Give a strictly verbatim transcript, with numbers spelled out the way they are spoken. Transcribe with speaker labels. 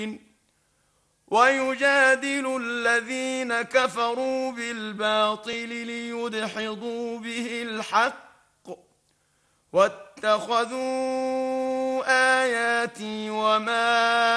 Speaker 1: ويجادل الذين كفروا بالباطل ليدحضوا به الحق واتخذوا آياتي وما